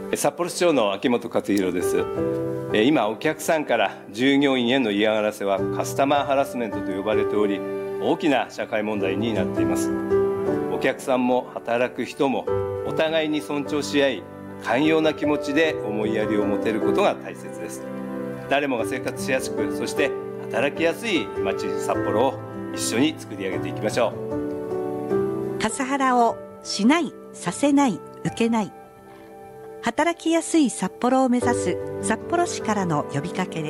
札幌市長の秋元克弘です。今お客さんから従業員への嫌がらせはカスタマーハラスメントと呼ばれており、大きな社会問題になっています。お客さんも働く人もお互いに尊重し合い、寛容な気持ちで思いやりを持てることが大切です。誰もが生活しやすく、そして働きやすい街札幌を一緒に作り上げていきましょう。 カスハラをしない、させない、受けない。働きやすい札幌を目指す札幌市からの呼びかけです。